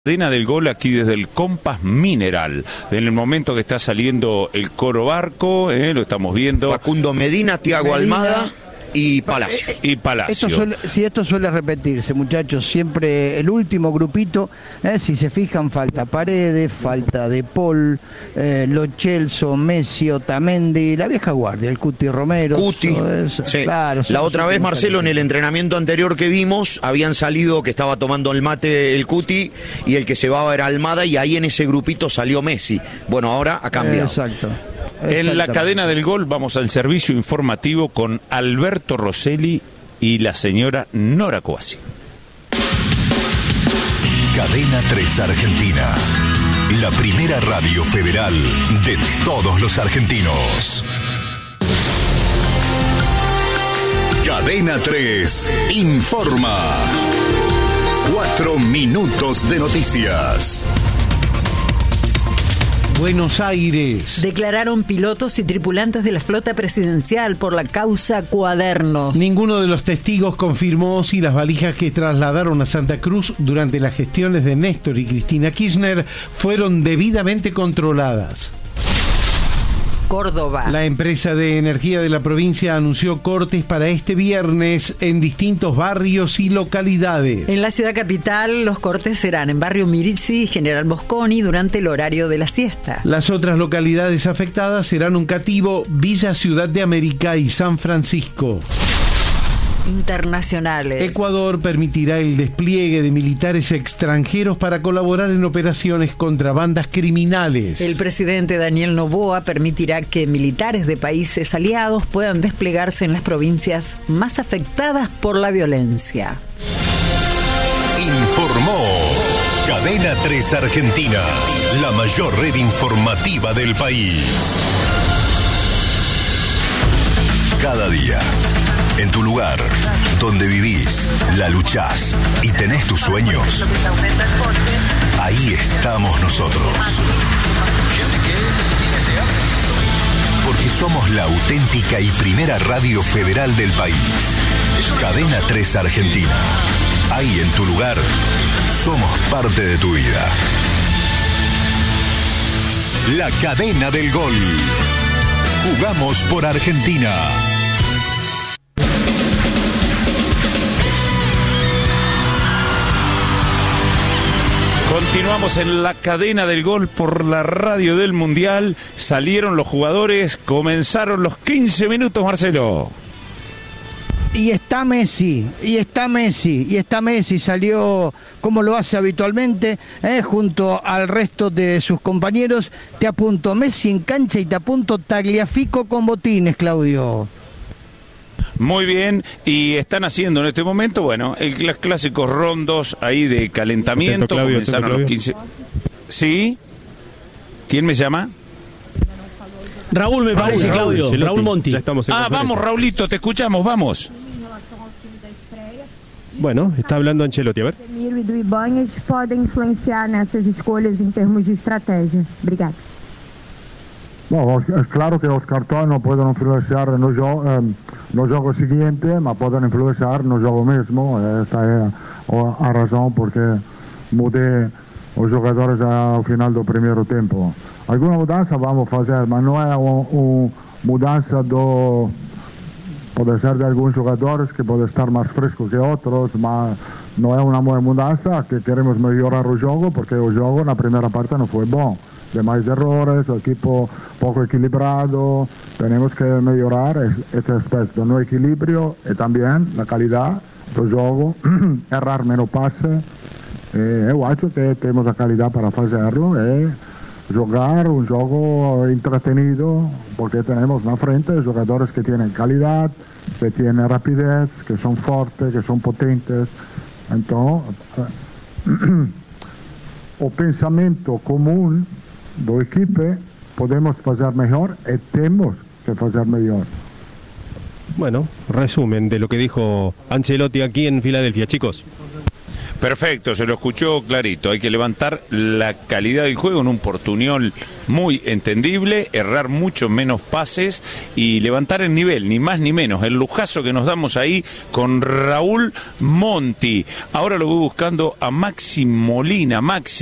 Cadena del Gol aquí desde el Compás Mineral. En el momento que está saliendo el Coro Barco, lo estamos viendo. Facundo Medina, Tiago Almada y Palacio. Esto suele repetirse, muchachos. Siempre el último grupito, si se fijan, falta Paredes, falta De Paul, Lo Celso, Messi, Otamendi, la vieja guardia, el Cuti Romero. Cuti, sí. Claro, la otra vez, Marcelo, en el entrenamiento anterior que vimos, habían salido que estaba tomando el mate el Cuti y el que se va era Almada, y ahí en ese grupito salió Messi. Bueno, ahora ha cambiado. Exacto. En la cadena del Gol vamos al servicio informativo con Alberto Rosselli y la señora Nora Coasi. Cadena 3 Argentina, la primera radio federal de todos los argentinos. Cadena 3 informa. 4 minutos de noticias. Buenos Aires. Declararon pilotos y tripulantes de la flota presidencial por la causa Cuadernos. Ninguno de los testigos confirmó si las valijas que trasladaron a Santa Cruz durante las gestiones de Néstor y Cristina Kirchner fueron debidamente controladas. Córdoba. La empresa de energía de la provincia anunció cortes para este viernes en distintos barrios y localidades. En la ciudad capital, los cortes serán en Barrio Mirizzi y General Mosconi durante el horario de la siesta. Las otras localidades afectadas serán Uncativo, Villa Ciudad de América y San Francisco. Internacionales. Ecuador permitirá el despliegue de militares extranjeros para colaborar en operaciones contra bandas criminales. El presidente Daniel Noboa permitirá que militares de países aliados puedan desplegarse en las provincias más afectadas por la violencia. Informó Cadena 3 Argentina, la mayor red informativa del país. Cada día, en tu lugar, donde vivís, la luchás y tenés tus sueños, ahí estamos nosotros. Porque somos la auténtica y primera radio federal del país. Cadena 3 Argentina. Ahí en tu lugar, somos parte de tu vida. La Cadena del Gol. Jugamos por Argentina. Continuamos en la cadena del Gol por la radio del Mundial. Salieron los jugadores, comenzaron los 15 minutos, Marcelo. Y está Messi, salió como lo hace habitualmente, junto al resto de sus compañeros. Te apunto Messi en cancha y te apunto Tagliafico con botines, Claudio. Muy bien, y están haciendo en este momento, bueno, los clásicos rondos ahí de calentamiento. Claudio, comenzaron los 15. ¿Sí? ¿Quién me llama? Raúl, me parece, Claudio. Ancelotti. Raúl Monti. Vamos, Raulito, te escuchamos, vamos. Bueno, está hablando Ancelotti, a ver. Do Ibanez podem influenciar nessas escolhas em termos de estratégia. Obrigado. No, es claro que os cartões no pueden influenciar no jogo seguinte, mas podem influenciar no jogo mesmo. Esta é a razão porque mudei os jogadores ao final do primeiro tempo. Alguma mudança vamos fazer, mas não é uma mudança do... Pode ser de alguns jogadores que podem estar mais frescos que outros, mas não é uma mudança que queremos melhorar o jogo, porque o jogo na primeira parte não foi bom. Demais errores, o equipo poco equilibrado. Tenemos que mejorar este aspecto, no equilibrio y también la calidad del juego, errar menos pases. Eu acho que temos a calidad para hacerlo, jugar un juego entretenido, porque tenemos na frente jugadores que tienen calidad, que tienen rapidez, que son fuertes, que son potentes. Entonces, o pensamento común do equipe, podemos fazer melhor e temos que fazer melhor. Bueno, resumen de lo que dijo Ancelotti aquí en Filadelfia, chicos. Perfecto, se lo escuchó clarito. Hay que levantar la calidad del juego en un portuñol muy entendible, errar mucho menos pases y levantar el nivel, ni más ni menos. El lujazo que nos damos ahí con Raúl Monti. Ahora lo voy buscando a Maxi Molina. Maxi.